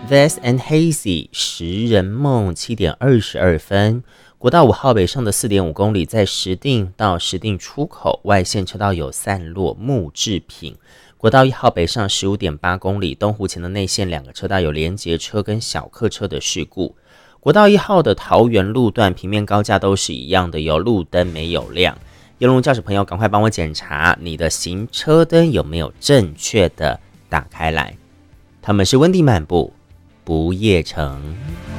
Vast and Hazy 食人梦7点22分。国道5号北上的 4.5 公里，在石碇到石碇出口外线车道有散落木制品。国道1号北上 15.8 公里，东湖前的内线2个车道有连结车跟小客车的事故。国道1号的桃园路段平面高架都是一样的，有路灯没有亮。邮轮驾驶朋友赶快帮我检查你的行车灯有没有正确的打开来。他们是温蒂漫步不夜城。